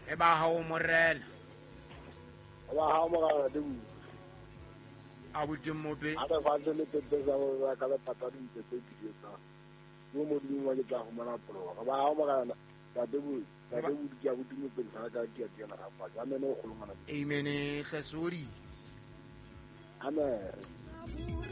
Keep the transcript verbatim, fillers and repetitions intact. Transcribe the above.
e ba ha o morela ba ha mo ga de bu a botse mope a ba fa le tete za ba ka ba pata di tete di tsa mo mo di mo le tla go mana pro ba ha mo ga ba de bu ba de bu di ya bu di mo pe sa ka di ya na ga pa ja me no go lo mana amen gesori amen